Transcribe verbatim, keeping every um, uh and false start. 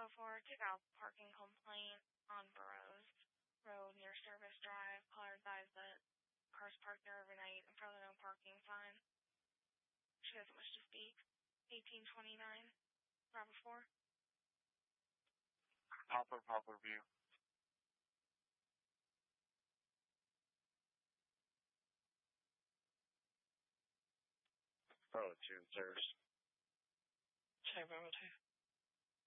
four, take out parking complaint on Burroughs Road near Service Drive. Caller advised that cars parked there overnight in front of the no parking sign. She doesn't wish to speak. eighteen twenty-nine, Bravo four. Poplar, Poplar View. Bravo two, service. Sorry, Bravo two.